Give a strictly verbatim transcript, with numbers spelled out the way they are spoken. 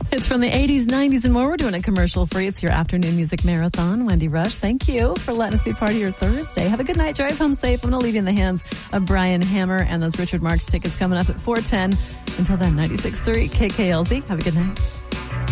It's from the eighties, nineties, and more. We're doing a commercial free. It's your afternoon music marathon. Wendy Rush, thank you for letting us be part of your Thursday. Have a good night. Drive home safe. I'm going to leave you in the hands of Brian Hammer and those Richard Marx tickets coming up at four ten. Until then, ninety-six point three K K L Z. Have a good night.